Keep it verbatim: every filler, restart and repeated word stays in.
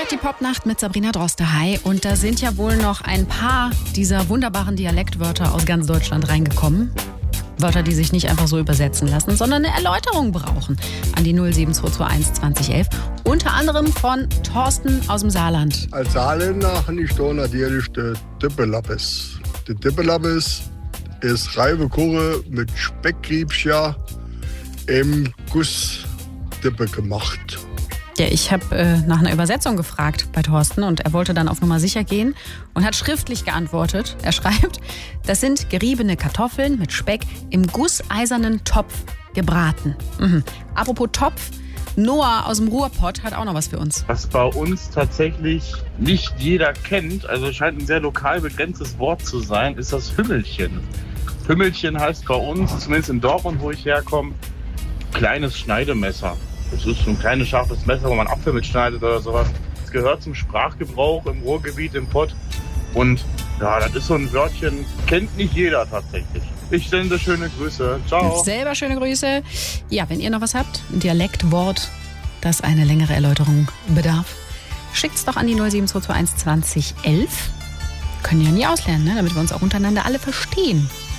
hört die Popnacht mit Sabrina Droste. Hi. Und da sind ja wohl noch ein paar dieser wunderbaren Dialektwörter aus ganz Deutschland reingekommen. Wörter, die sich nicht einfach so übersetzen lassen, sondern eine Erläuterung brauchen. An die null sieben zwei zwei eins zwanzig elf. Unter anderem von Thorsten aus dem Saarland. Als Saarländer habe ich da natürlich den Dippelappes. Der Dippelappes ist reife Kuche mit Speckriebchen im Gussdippe gemacht. Ja, ich habe äh, nach einer Übersetzung gefragt bei Thorsten und er wollte dann auf Nummer sicher gehen und hat schriftlich geantwortet. Er schreibt, das sind geriebene Kartoffeln mit Speck im gusseisernen Topf gebraten. Mhm. Apropos Topf, Noah aus dem Ruhrpott hat auch noch was für uns. Was bei uns tatsächlich nicht jeder kennt, also scheint ein sehr lokal begrenztes Wort zu sein, ist das Hümmelchen. Hümmelchen heißt bei uns, zumindest in Dortmund, wo ich herkomme, kleines Schneidemesser. Das ist so ein kleines scharfes Messer, wo man Apfel mitschneidet oder sowas. Das gehört zum Sprachgebrauch im Ruhrgebiet, im Pott. Und ja, das ist so ein Wörtchen, kennt nicht jeder tatsächlich. Ich sende schöne Grüße. Ciao. Selber schöne Grüße. Ja, wenn ihr noch was habt, ein Dialektwort, das eine längere Erläuterung bedarf, schickt's doch an die null sieben zwei zwei eins zwanzig elf. Können ja nie auslernen, ne? Damit wir uns auch untereinander alle verstehen.